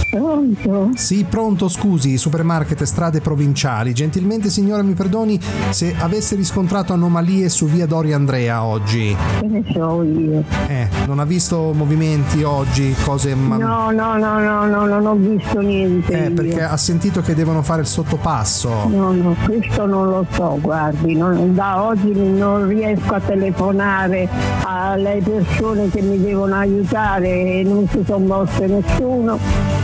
Pronto? Sì, pronto, scusi, supermarket Strade Provinciali. Gentilmente, signora, mi perdoni se avesse riscontrato anomalie su via Doria Andrea oggi. Che ne so io? Non ha visto movimenti oggi, cose... No, non ho visto niente. Perché ha sentito che devono fare il sottopasso. No, questo non lo so, guardi, da oggi non riesco a telefonare alle persone che mi devono aiutare e non si sono mosse nessuno.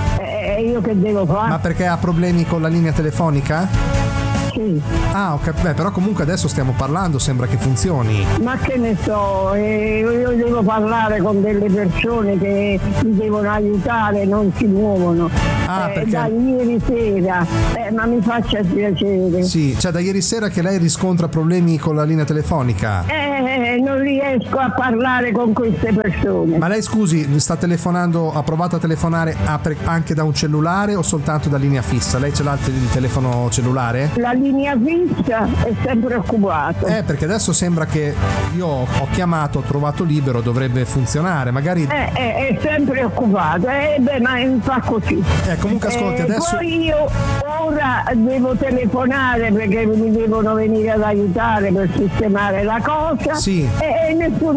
Io che devo fare? Ma perché ha problemi con la linea telefonica? Sì. Ah, ok, però comunque adesso stiamo parlando, sembra che funzioni. Ma che ne so, io devo parlare con delle persone che mi devono aiutare e non si muovono. Perché... Da ieri sera, ma mi faccia piacere. Sì, cioè da ieri sera che lei riscontra problemi con la linea telefonica. Non riesco a parlare con queste persone. Ma lei, scusi, sta telefonando, ha provato a telefonare anche da un cellulare o soltanto da linea fissa? Lei ce l'ha il telefono cellulare? La linea fissa è sempre occupata. Perché adesso sembra che io ho chiamato, ho trovato libero, dovrebbe funzionare, magari... È sempre occupato, ma fa così. Comunque ascolti, adesso... Poi io ora devo telefonare perché mi devono venire ad aiutare per sistemare la cosa. Sì. E nessuno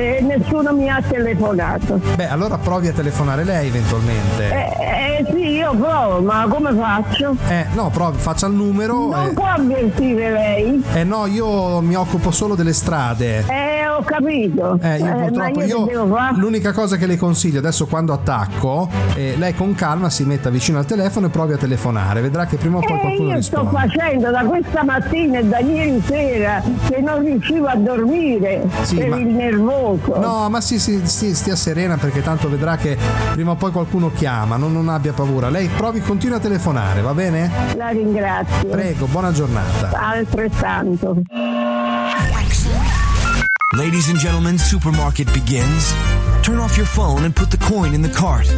mi ha telefonato. Allora provi a telefonare lei eventualmente. Sì, io provo, ma come faccio? No, provi, faccia il numero. Non può avvertire lei? No, io mi occupo solo delle strade. Ho capito. Io purtroppo l'unica cosa che le consiglio adesso, quando attacco, lei con calma si metta vicino al telefono e provi a telefonare, vedrà che prima o poi qualcuno risponde. Io sto facendo da questa mattina e da ieri sera che non riuscivo a dormire per il nervoso. No, ma sì, stia serena, perché tanto vedrà che prima o poi qualcuno chiama, non abbia paura. Lei provi, continua a telefonare, va bene? La ringrazio. Prego, buona giornata. Altrettanto. Ladies and gentlemen, supermarket begins. Turn off your phone and put the coin in the cart.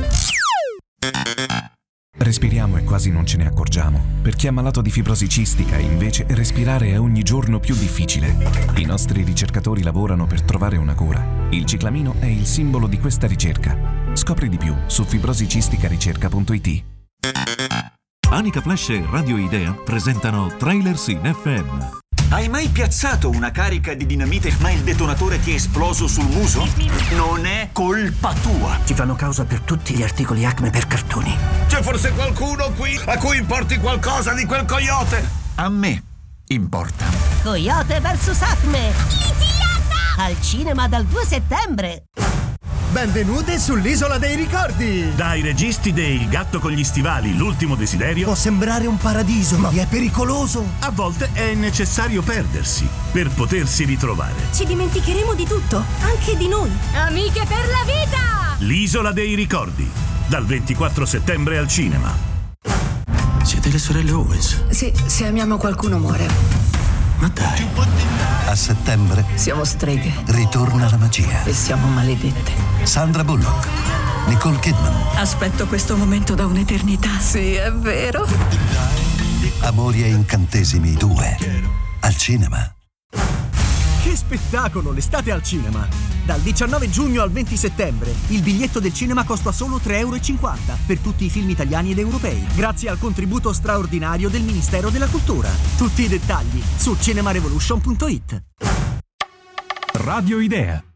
Respiriamo e quasi non ce ne accorgiamo. Per chi è malato di fibrosi cistica, invece, respirare è ogni giorno più difficile. I nostri ricercatori lavorano per trovare una cura. Il ciclamino è il simbolo di questa ricerca. Scopri di più su fibrosicisticaricerca.it. Anica Flash e Radio Idea presentano Trailers in FM. Hai mai piazzato una carica di dinamite ma il detonatore ti è esploso sul muso? Non è colpa tua. Ci fanno causa per tutti gli articoli Acme per cartoni. C'è forse qualcuno qui a cui importi qualcosa di quel coyote? A me importa. Coyote vs Acme. Litiata! Al cinema dal 2 settembre. Benvenute sull'Isola dei Ricordi! Dai registi de Il gatto con gli stivali, l'ultimo desiderio. Può sembrare un paradiso, ma è pericoloso. A volte è necessario perdersi per potersi ritrovare. Ci dimenticheremo di tutto, anche di noi. Amiche per la vita! L'Isola dei Ricordi, dal 24 settembre al cinema. Siete le sorelle Owens? Sì, se amiamo qualcuno muore. Ma dai. A settembre siamo streghe. Ritorna la magia. E siamo maledette. Sandra Bullock, Nicole Kidman. Aspetto questo momento da un'eternità. Sì, è vero. Amori e incantesimi 2. Al cinema. Che spettacolo, l'estate al cinema! Dal 19 giugno al 20 settembre il biglietto del cinema costa solo €3,50 per tutti i film italiani ed europei, grazie al contributo straordinario del Ministero della Cultura. Tutti i dettagli su cinemarevolution.it. Radio Idea.